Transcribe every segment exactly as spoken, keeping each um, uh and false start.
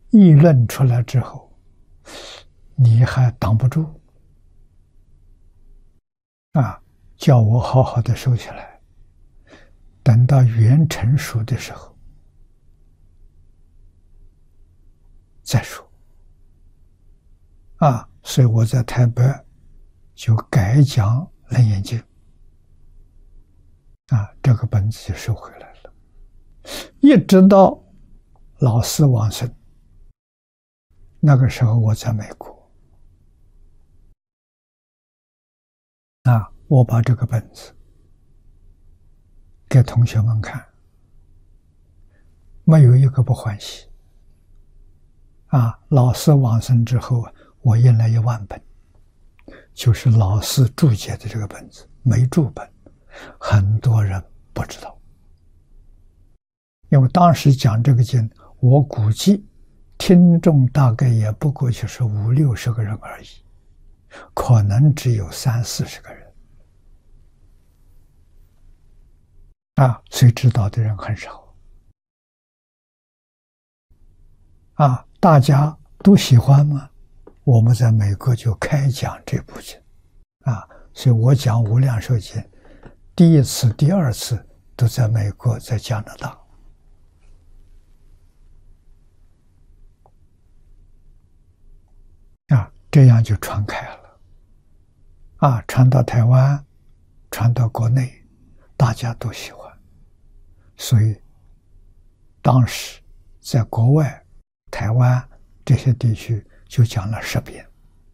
议论出来之后，你还挡不住啊！叫我好好的收起来，等到缘成熟的时候再说啊！所以我在台北就改讲《楞严经》啊，这个本子就收回来了，一直到老师往生，那个时候我在美国啊，我把这个本子给同学们看，没有一个不欢喜啊。老师往生之后，我印了一万本，就是老师注解的这个本子，没注本，很多人不知道。因为当时讲这个经，我估计听众大概也不过就是五六十个人而已，可能只有三四十个人啊，所以知道的人很少啊。大家都喜欢吗？我们在美国就开讲这部经啊，所以我讲《无量寿经》第一次、第二次都在美国，在加拿大啊，这样就传开了啊，传到台湾，传到国内，大家都喜欢。所以当时在国外台湾这些地区就讲了十遍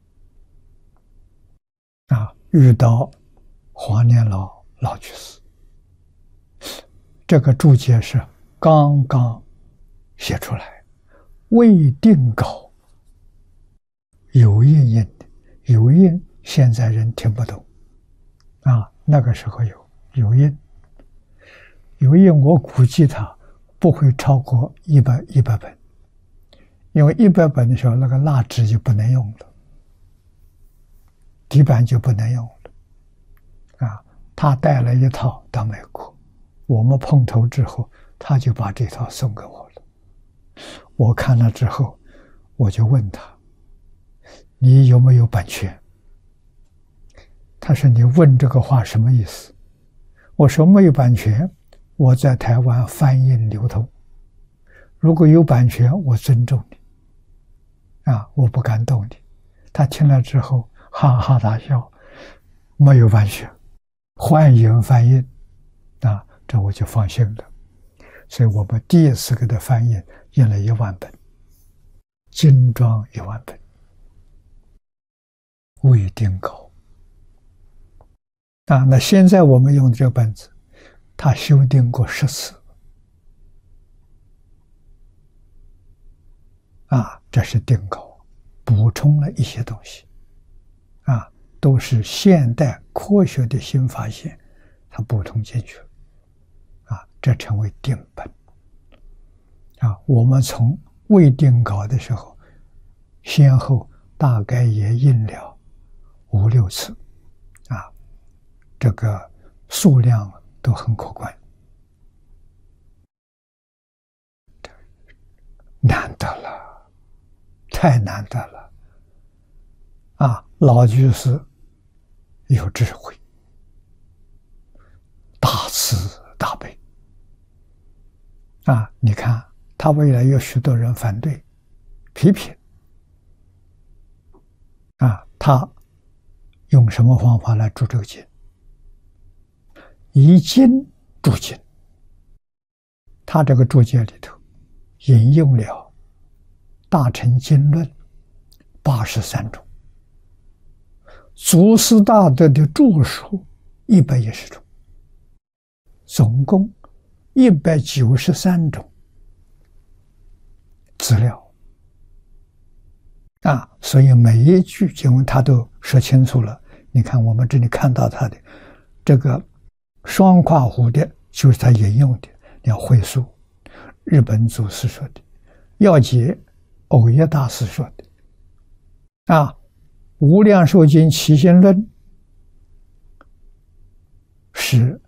啊，遇到黄念老老居士，这个注解是刚刚写出来，未定稿，有印印的，有印现在人听不懂啊，那个时候有有印，有印我估计它不会超过一百一百本，因为一百本的时候那个蜡纸就不能用了，底板就不能用了啊。他带了一套到美国，我们碰头之后，他就把这套送给我了。我看了之后，我就问他：“你有没有版权？”他说：“你问这个话什么意思？”我说：“没有版权，我在台湾翻印流通。如果有版权，我尊重你，啊，我不敢动你。”他听了之后哈哈大笑：“没有版权，欢迎翻印。”啊，这我就放心了。所以我们第一次给他翻印，印了一万本，精装一万本，未定稿。啊，那现在我们用这个本子，他修订过十次。啊，这是定稿，补充了一些东西，啊，都是现代科学的新发现，它补充进去了，啊，这成为定本。啊，我们从未定稿的时候，先后大概也印了五六次，啊，这个数量都很可观，难得了，太难得了，啊，老居士有智慧，大慈大悲，啊，你看他未来有许多人反对批评，啊，他用什么方法来注这个经？以经注经，他这个注解里头引用了《大乘经论》八十三种，祖师大德的著述一百一十种，总共一百九十三种资料啊，所以每一句经文他都说清楚了。你看我们这里看到他的这个双括弧的，就是他引用的，要会述日本祖师说的，要解藕益大师说的，啊，无量寿经起信论是